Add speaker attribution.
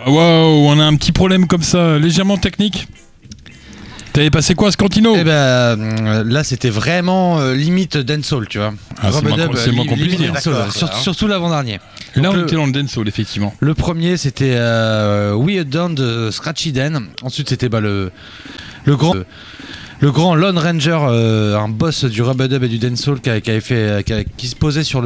Speaker 1: Waouh, on a un petit problème comme ça, légèrement technique. T'avais passé quoi, Scantino?
Speaker 2: Eh ben, là, c'était vraiment limite dancehall, tu vois.
Speaker 1: Ah, c'est moins qu'on puisse dire.
Speaker 2: Surtout l'avant-dernier.
Speaker 1: Là, on était dans le dancehall, effectivement.
Speaker 2: Le premier, c'était We Are Done de Scratchy Dan. Ensuite, c'était le grand Lone Ranger, un boss du rub-a-dub et du dancehall qui se posait sur